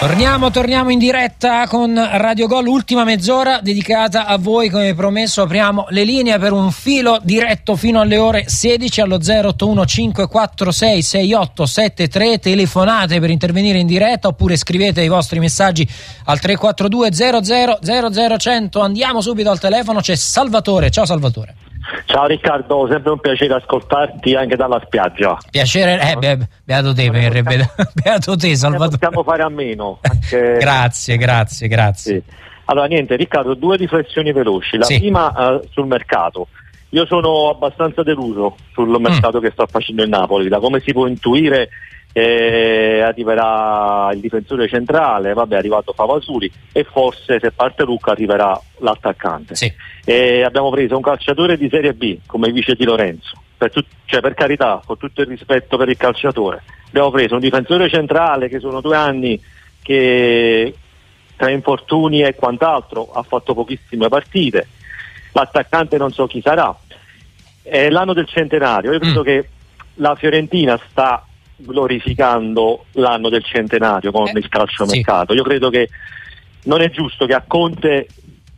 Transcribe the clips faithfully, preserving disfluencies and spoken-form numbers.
Torniamo, torniamo in diretta con Radio Gol, ultima mezz'ora dedicata a voi. Come promesso apriamo le linee per un filo diretto fino alle ore sedici allo zero otto uno cinque quattro sei sei otto sette tre. Telefonate per intervenire in diretta oppure scrivete i vostri messaggi al tre quattro due zero zero zero zero cento. Andiamo subito al telefono, c'è Salvatore. Ciao Salvatore. Ciao Riccardo, sempre un piacere ascoltarti anche dalla spiaggia. Piacere, eh, be- beato te, per, be- beato te Salvatore. Possiamo fare a meno. Anche... grazie, grazie, grazie. Sì. Allora niente Riccardo, due riflessioni veloci. La sì. prima uh, sul mercato. Io sono abbastanza deluso sul mercato mm. che sta facendo il Napoli. Da come si può intuire eh, arriverà il difensore centrale, vabbè è arrivato Favasuli e forse se parte Lucca arriverà l'attaccante. Sì. E abbiamo preso un calciatore di Serie B come vice di Lorenzo, per, tut- cioè, per carità, con tutto il rispetto per il calciatore, abbiamo preso un difensore centrale che sono due anni che tra infortuni e quant'altro ha fatto pochissime partite, l'attaccante non so chi sarà. È l'anno del centenario, io credo mm. che la Fiorentina sta glorificando l'anno del centenario con eh, il calciomercato. Sì. Io credo che non è giusto che a Conte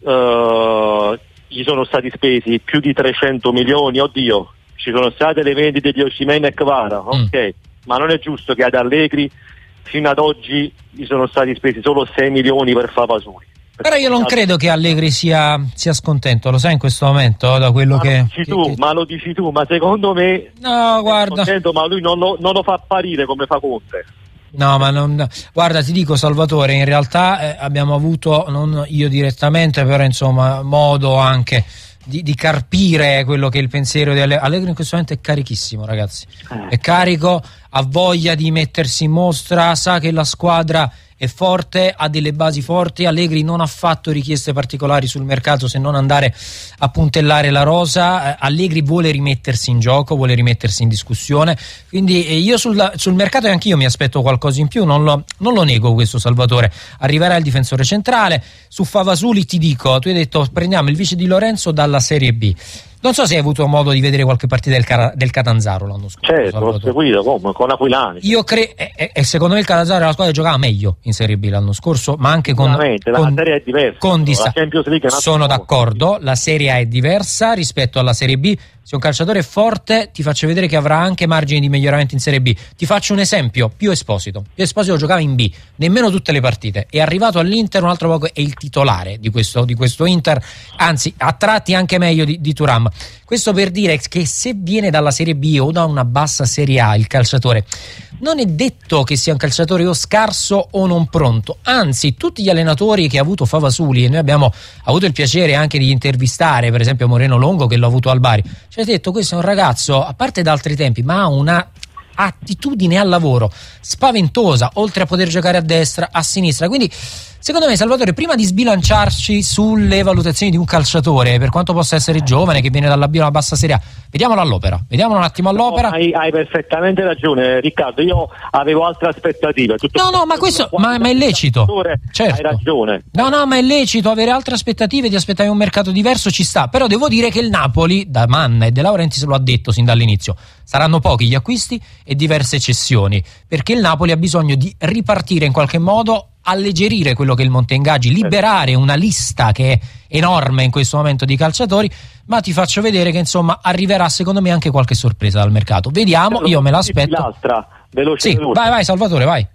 uh, gli sono stati spesi più di trecento milioni, oddio, ci sono state le vendite di Osimhen e Kvara, mm. ok, ma non è giusto che ad Allegri fino ad oggi gli sono stati spesi solo sei milioni per Favasuli. Però io non credo che Allegri sia, sia scontento, lo sai in questo momento, da quello ma che... Lo dici tu, che... Ma lo dici tu, ma secondo me... No, guarda... Contento, ma lui non lo, non lo fa apparire come fa Conte. No, ma non... Guarda, ti dico Salvatore, in realtà eh, abbiamo avuto, non io direttamente, però insomma, modo anche di, di carpire quello che è il pensiero di Allegri. Allegri in questo momento è carichissimo, ragazzi. Eh. È carico, ha voglia di mettersi in mostra, sa che la squadra è forte, ha delle basi forti. Allegri non ha fatto richieste particolari sul mercato se non andare a puntellare la rosa. eh, Allegri vuole rimettersi in gioco, vuole rimettersi in discussione, quindi eh, io sul, sul mercato anch'io mi aspetto qualcosa in più, non lo, non lo nego questo Salvatore. Arriverà il difensore centrale. Su Favasuli ti dico, tu hai detto prendiamo il vice di Lorenzo dalla Serie B. Non so se hai avuto modo di vedere qualche partita del, Cara- del Catanzaro l'anno scorso. Certo, l'ho seguito come, con Aquilani. Io credo, e, e secondo me il Catanzaro è la squadra che giocava meglio in Serie B l'anno scorso, ma anche con, con, la serie è diversa, con dista- la Champions League è sono d'accordo, la Serie A è diversa rispetto alla Serie B. Se un calciatore è forte ti faccio vedere che avrà anche margini di miglioramento in Serie B. Ti faccio un esempio, Pio Esposito. Pio Esposito giocava in B, nemmeno tutte le partite, è arrivato all'Inter, un altro poco è il titolare di questo, di questo Inter, anzi a tratti anche meglio di, di Thuram. Questo per dire che se viene dalla Serie B o da una bassa Serie A il calciatore, non è detto che sia un calciatore o scarso o non pronto, anzi tutti gli allenatori che ha avuto Favasuli, e noi abbiamo avuto il piacere anche di intervistare per esempio Moreno Longo che l'ho avuto al Bari, ci ha detto questo è un ragazzo, a parte da altri tempi, ma ha una attitudine al lavoro spaventosa, oltre a poter giocare a destra, a sinistra. Quindi secondo me Salvatore, prima di sbilanciarci sulle valutazioni di un calciatore, per quanto possa essere giovane, che viene dalla B a una bassa Serie A, vediamolo all'opera, vediamolo un attimo all'opera. No, hai, hai perfettamente ragione Riccardo, io avevo altre aspettative. Tutto no no ma questo ma, ma è lecito, certo. Hai ragione. No no ma è lecito avere altre aspettative, di aspettare un mercato diverso, ci sta. Però devo dire che il Napoli, da Manna e De Laurentiis lo ha detto sin dall'inizio, saranno pochi gli acquisti e diverse cessioni, perché il Napoli ha bisogno di ripartire in qualche modo, alleggerire quello che è il monte ingaggi, liberare una lista che è enorme in questo momento di calciatori. Ma ti faccio vedere che insomma arriverà secondo me anche qualche sorpresa dal mercato, vediamo, io me l'aspetto. L'altra, veloce, sì, veloce. vai vai Salvatore, vai.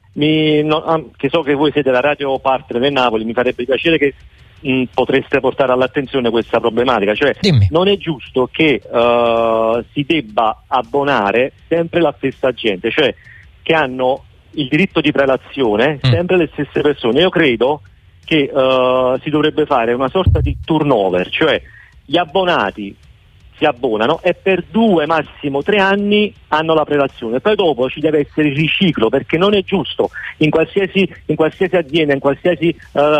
Mi, no, che so che voi siete la radio partner del Napoli, mi farebbe piacere che mh, potreste portare all'attenzione questa problematica, cioè Dimmi. Non è giusto che uh, si debba abbonare sempre la stessa gente, cioè che hanno il diritto di prelazione mm. sempre le stesse persone. Io credo che uh, si dovrebbe fare una sorta di turnover, cioè gli abbonati si abbonano e per due, massimo tre anni hanno la prelazione, poi dopo ci deve essere il riciclo, perché non è giusto in qualsiasi, in qualsiasi azienda, in qualsiasi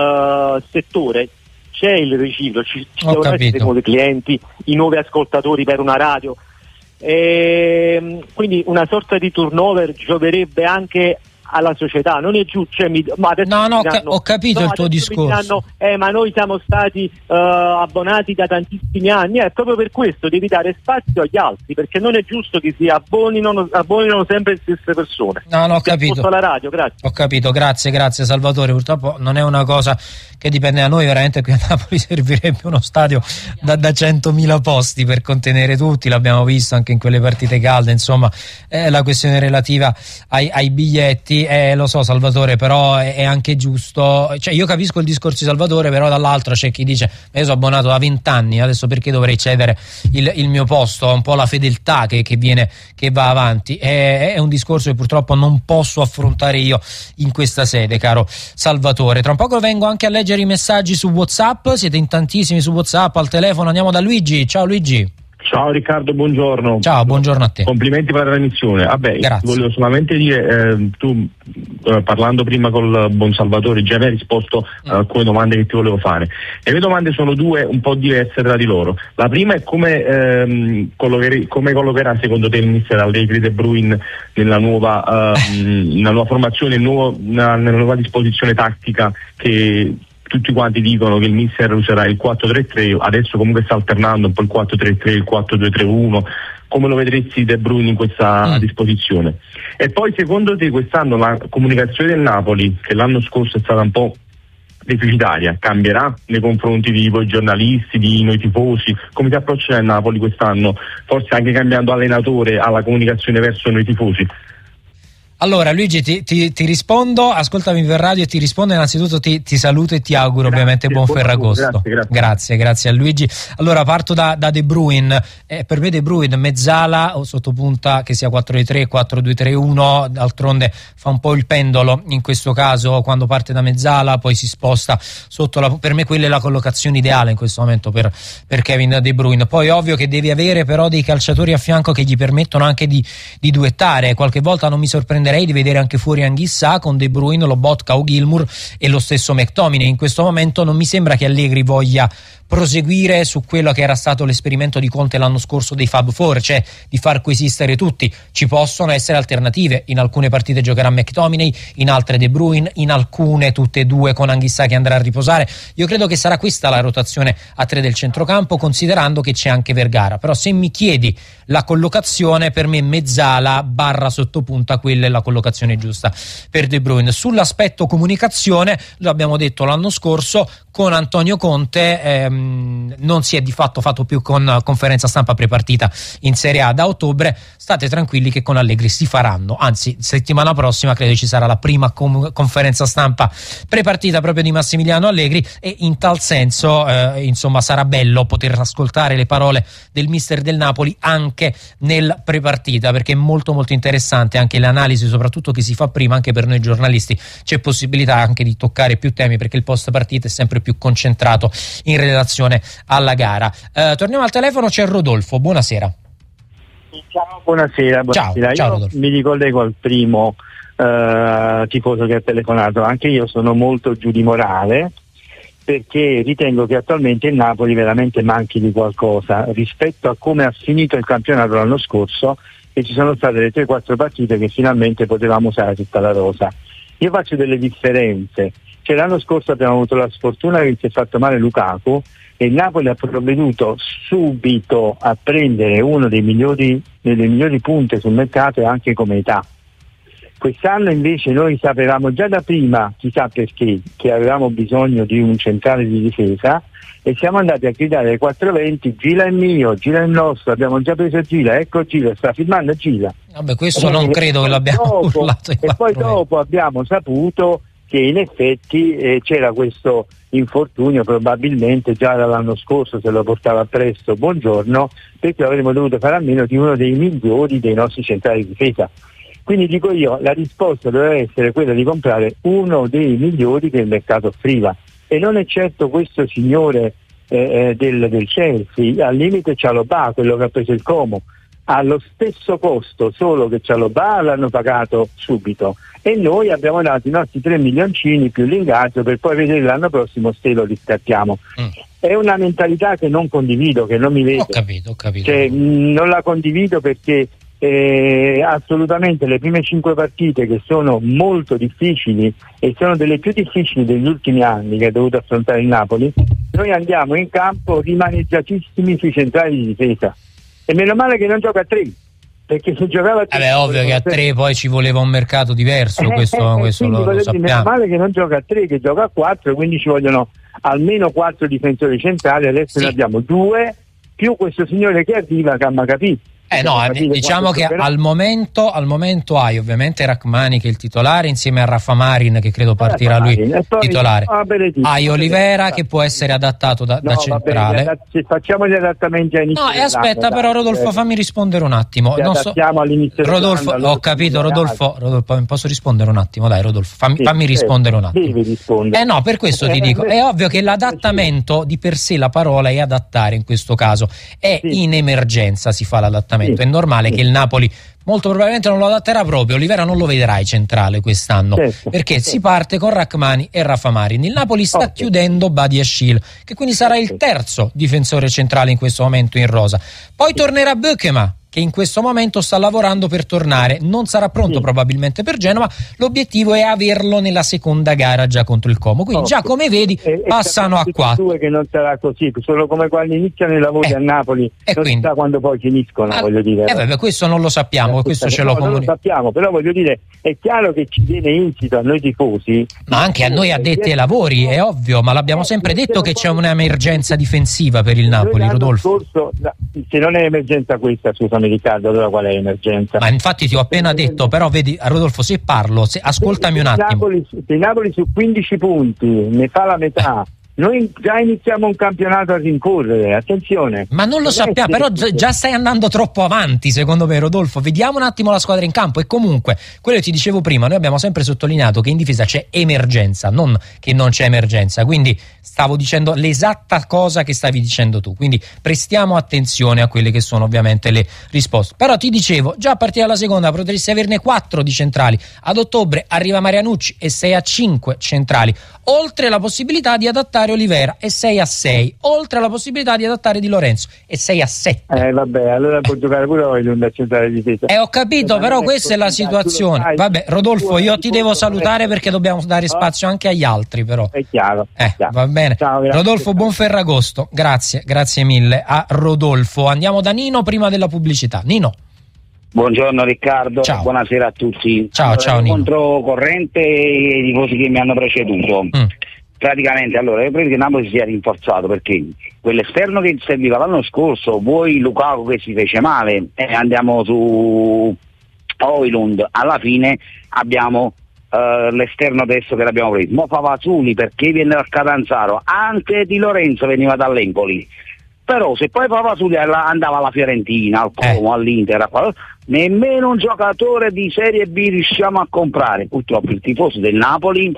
uh, settore c'è il riciclo, ci, ci devono capito. essere nuovi clienti, i nuovi ascoltatori per una radio, e quindi una sorta di turnover gioverebbe anche alla società, non è giusto, cioè, mi, ma no no diranno, ho capito no, il tuo discorso, diranno, eh, ma noi siamo stati uh, abbonati da tantissimi anni, eh, proprio per questo devi dare spazio agli altri, perché non è giusto che si abbonino, abbonino sempre le stesse persone. No no ho capito, alla radio, grazie. Ho capito, grazie grazie Salvatore. Purtroppo non è una cosa che dipende da noi, veramente qui a Napoli servirebbe uno stadio da, da centomila posti per contenere tutti, l'abbiamo visto anche in quelle partite calde, insomma eh, la questione relativa ai, ai biglietti, eh, lo so Salvatore, però è, è anche giusto, cioè io capisco il discorso di Salvatore, però dall'altro c'è chi dice io sono abbonato da vent'anni, adesso perché dovrei cedere il, il mio posto, è un po' la fedeltà che, che viene, che va avanti, è, è un discorso che purtroppo non posso affrontare io in questa sede, caro Salvatore. Tra un poco vengo anche a leggere i messaggi su WhatsApp, siete in tantissimi su WhatsApp, al telefono andiamo da Luigi. Ciao Luigi. Ciao Riccardo, buongiorno. Ciao, buongiorno a te. Complimenti per la trasmissione. Vabbè, grazie. Volevo solamente dire, eh, tu eh, parlando prima col buon Salvatore già mi hai risposto mm. a alcune domande che ti volevo fare. Le mie domande sono due un po' diverse tra di loro. La prima è come, ehm, collocher- come collocherà secondo te il mister Allegri De Bruyne nella nuova, eh, nella nuova formazione, nel nuovo, nella, nella nuova disposizione tattica che tutti quanti dicono che il mister userà il quattro tre tre, adesso comunque sta alternando un po' il quattro tre tre, il quattro due tre uno, come lo vedresti De Bruyne in questa mm. disposizione? E poi secondo te quest'anno la comunicazione del Napoli, che l'anno scorso è stata un po' deficitaria, cambierà nei confronti di voi giornalisti, di noi tifosi? Come si approccerà il Napoli quest'anno, forse anche cambiando allenatore, alla comunicazione verso noi tifosi? Allora Luigi ti, ti, ti rispondo, ascoltami per radio e ti rispondo. Innanzitutto ti, ti saluto e ti auguro grazie, ovviamente buon Ferragosto. Grazie, grazie. grazie, grazie a Luigi. Allora parto da, da De Bruyne, eh, per me De Bruyne mezzala o sottopunta, che sia quattro tre, quattro due tre uno, d'altronde fa un po' il pendolo in questo caso, quando parte da mezzala poi si sposta sotto la, per me quella è la collocazione ideale in questo momento per, per Kevin De Bruyne. Poi ovvio che devi avere però dei calciatori a fianco che gli permettono anche di, di duettare, qualche volta non mi sorprende di vedere anche fuori Anghissà con De Bruyne, Lobotka o Gilmour e lo stesso McTominay. In questo momento non mi sembra che Allegri voglia proseguire su quello che era stato l'esperimento di Conte l'anno scorso dei Fab Four, cioè di far coesistere tutti. Ci possono essere alternative, in alcune partite giocherà McTominay, in altre De Bruyne, in alcune tutte e due con Anghissà che andrà a riposare. Io credo che sarà questa la rotazione a tre del centrocampo, considerando che c'è anche Vergara. Però se mi chiedi la collocazione, per me mezzala barra sottopunta, quella è la collocazione giusta per De Bruyne. Sull'aspetto comunicazione, lo abbiamo detto l'anno scorso, con Antonio Conte ehm, non si è di fatto fatto più con conferenza stampa prepartita in Serie A da ottobre. State tranquilli che con Allegri si faranno, anzi settimana prossima credo ci sarà la prima com- conferenza stampa prepartita proprio di Massimiliano Allegri, e in tal senso eh, insomma sarà bello poter ascoltare le parole del mister del Napoli anche nel prepartita, perché è molto molto interessante anche l'analisi soprattutto che si fa prima. Anche per noi giornalisti c'è possibilità anche di toccare più temi, perché il post partita è sempre più più concentrato in relazione alla gara. Eh, torniamo al telefono, c'è Rodolfo, buonasera. Ciao, buonasera, buonasera. Ciao, ciao, io mi ricollego al primo eh, tifoso che ha telefonato. Anche io sono molto giù di morale, perché ritengo che attualmente il Napoli veramente manchi di qualcosa rispetto a come ha finito il campionato l'anno scorso, e ci sono state le tre quattro partite che finalmente potevamo usare tutta la rosa. Io faccio delle differenze. Cioè, l'anno scorso abbiamo avuto la sfortuna che si è fatto male Lukaku, e il Napoli ha provveduto subito a prendere uno dei migliori, delle migliori punte sul mercato, e anche come età. Quest'anno invece noi sapevamo già da prima, chissà perché, che avevamo bisogno di un centrale di difesa, e siamo andati a gridare ai quattrocentoventi: Gila è mio, Gila è nostro, abbiamo già preso Gila, ecco Gila, sta firmando Gila. Vabbè, questo e non credo che l'abbiamo dopo, urlato. E poi dopo abbiamo saputo che in effetti eh, c'era questo infortunio, probabilmente già dall'anno scorso se lo portava appresso Buongiorno, perché avremmo dovuto fare a meno di uno dei migliori dei nostri centrali di difesa. Quindi dico io, la risposta doveva essere quella di comprare uno dei migliori che il mercato offriva, e non è certo questo signore eh, del, del Chelsea. Al limite Cialobà, quello che ha preso il Como, allo stesso costo, solo che Cialobà l'hanno pagato subito, e noi abbiamo dato i nostri tre milioncini più l'ingaggio per poi vedere l'anno prossimo se lo riscattiamo. Mm. È una mentalità che non condivido, che non mi vede. Ho capito, ho capito. Cioè, mh, non la condivido, perché eh, assolutamente le prime cinque partite, che sono molto difficili e sono delle più difficili degli ultimi anni che ha dovuto affrontare il Napoli, noi andiamo in campo rimaneggiatissimi sui centrali di difesa, e meno male che non gioca a tre, perché se giocava a tre... Vabbè, ovvio che a tre poi ci voleva un mercato diverso, eh, questo, eh, questo lo, lo sappiamo. Meno male che non gioca a tre, che gioca a quattro, quindi ci vogliono almeno quattro difensori centrali, adesso sì. ne abbiamo due, più questo signore che arriva, Camacapì. Eh no, diciamo che al momento, al momento hai ovviamente Rachmani che è il titolare, insieme a Rafa Marin, che credo partirà lui titolare. Hai Olivera che può essere adattato da, no, da centrale. Vabbè, se facciamo gli adattamenti a inizio No, e aspetta però Rodolfo, fammi rispondere un attimo. Non so, Rodolfo, ho capito Rodolfo, Rodolfo, posso rispondere un attimo? Dai Rodolfo, fammi, sì, fammi rispondere un attimo. Eh no, per questo ti dico, è ovvio che l'adattamento di per sé, la parola è adattare in questo caso, è sì. in emergenza si fa l'adattamento. Sì. È normale sì. che il Napoli molto probabilmente non lo adatterà proprio. Olivera non lo vedrai centrale quest'anno, certo, perché certo. si parte con Rachmani e Rafa Marin. Il Napoli sta okay. chiudendo Badiashile, che quindi sarà okay. il terzo difensore centrale in questo momento in rosa. Poi tornerà Bökema, che in questo momento sta lavorando per tornare, non sarà pronto sì. probabilmente per Genova, l'obiettivo è averlo nella seconda gara già contro il Como, quindi okay. già come vedi e, passano e a quattro. Due che non sarà così, sono come quando iniziano i lavori eh, a Napoli, e non quindi, si sa quando poi finiscono, ah, voglio dire. Eh beh, questo non lo sappiamo, eh, questo ce lo no, non lo sappiamo, però voglio dire, è chiaro che ci viene insito a noi tifosi. Ma anche a noi addetti ai lavori, è ovvio, ma l'abbiamo sempre detto che c'è un'emergenza difensiva per il Napoli, Rodolfo. Scorso, se non è emergenza questa, scusami Riccardo, allora qual è l'emergenza? Ma infatti ti ho appena detto, però vedi Rodolfo, se parlo, se, ascoltami un attimo. Napoli, se Napoli su quindici punti ne fa la metà, noi già iniziamo un campionato a rincorrere, attenzione. Ma non lo sappiamo, però già stai andando troppo avanti secondo me Rodolfo. Vediamo un attimo la squadra in campo. E comunque, quello che ti dicevo prima, noi abbiamo sempre sottolineato che in difesa c'è emergenza, non che non c'è emergenza. Quindi stavo dicendo l'esatta cosa che stavi dicendo tu, quindi prestiamo attenzione a quelle che sono ovviamente le risposte. Però ti dicevo, già a partire dalla seconda potresti averne quattro di centrali. Ad ottobre arriva Marianucci e sei a cinque centrali, oltre la possibilità di adattare Olivera e sei a sei, oltre alla possibilità di adattare Di Lorenzo e sei a sette. Eh vabbè, allora può giocare pure Oilund a centrale di difesa. Eh ho capito, però questa è la situazione. Vabbè Rodolfo, io ti devo salutare perché dobbiamo dare spazio anche agli altri, però. È chiaro. Eh, va bene. Ciao, Rodolfo, buon Ferragosto. Grazie, grazie mille a Rodolfo. Andiamo da Nino prima della pubblicità. Nino. Buongiorno Riccardo, ciao. Buonasera a tutti. Ciao, allora, ciao Nino. Controcorrente i tifosi che mi hanno preceduto. Mm. Praticamente, allora, io credo che Napoli si sia rinforzato perché quell'esterno che serviva l'anno scorso, vuoi Lukaku che si fece male, e andiamo su Oilund, alla fine abbiamo uh, l'esterno adesso che l'abbiamo preso. Mo Pavazzuli perché viene dal Catanzaro, anche Di Lorenzo veniva dall'Empoli. Però se poi Pavazzuli andava alla Fiorentina, al Como, eh. all'Inter, a qual... nemmeno un giocatore di Serie B riusciamo a comprare. Purtroppo il tifoso del Napoli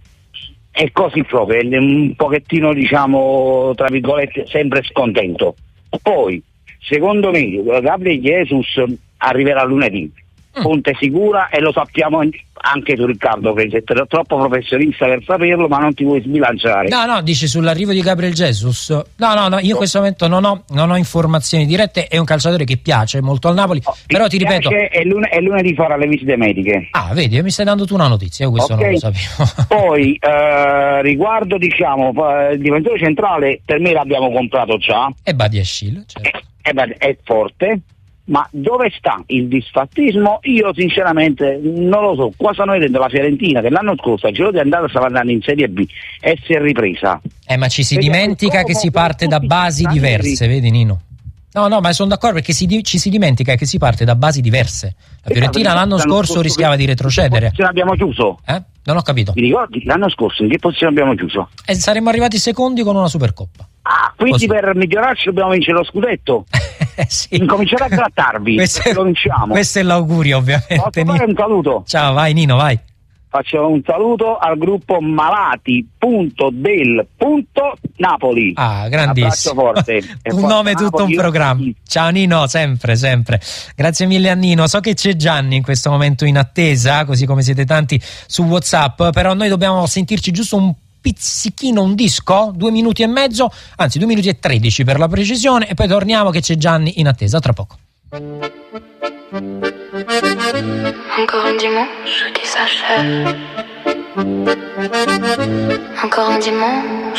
è così proprio, è un pochettino, diciamo, tra virgolette, sempre scontento. Poi, secondo me, Gabriel Jesus arriverà lunedì. Fonte sicura, e lo sappiamo anche tu Riccardo, che sei troppo professionista per saperlo, ma non ti vuoi sbilanciare. No, no, dici sull'arrivo di Gabriel Jesus. No, no, no, io in questo momento non ho, non ho informazioni dirette, è un calciatore che piace molto al Napoli, oh, però ti ripeto... E lun- lunedì farà le visite mediche. Ah, vedi, mi stai dando tu una notizia, io questo okay. non lo sapevo. Poi, eh, riguardo, diciamo, il difensore centrale, per me l'abbiamo comprato già. E Badiashile, certo. È, è, è forte. Ma dove sta il disfattismo? Io sinceramente non lo so. Qua stanno vedendo la Fiorentina che l'anno scorso a giro di andata stava andando in Serie B e si è ripresa. Eh ma ci si Vedi, dimentica che si parte da basi diverse, vedi Nino? No, no, ma sono d'accordo perché si di- ci si dimentica che si parte da basi diverse. La Fiorentina l'anno, l'anno scorso, scorso rischiava di retrocedere. In che posizione abbiamo chiuso? Eh? Non ho capito. Mi ricordi? L'anno scorso in che posizione abbiamo chiuso? E saremmo arrivati secondi con una Supercoppa. Ah, quindi Così. Per migliorarci dobbiamo vincere lo scudetto? Sì. Incominciare a grattarvi. questo, lo vinciamo. Questo è l'augurio, ovviamente. Posso fare un saluto? Ciao, vai Nino, vai. Faccio un saluto al gruppo malati punto del punto Napoli. Ah, grandissimo. Un abbraccio forte. Un nome, Napoli, tutto un programma. Ciao Nino, sempre, sempre. Grazie mille a Nino. So che c'è Gianni in questo momento in attesa, così come siete tanti su WhatsApp, però noi dobbiamo sentirci giusto un pizzichino, un disco, due minuti e mezzo, anzi due minuti e tredici per la precisione, e poi torniamo che c'è Gianni in attesa tra poco. Encore un dimanche qui s'achève. Encore un dimanche